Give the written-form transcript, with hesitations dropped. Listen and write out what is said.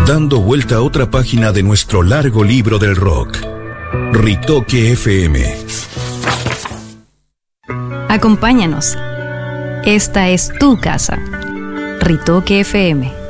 dando vuelta a otra página de nuestro largo libro del rock. Ritoque FM. Acompáñanos. Esta es tu casa. Ritoque FM.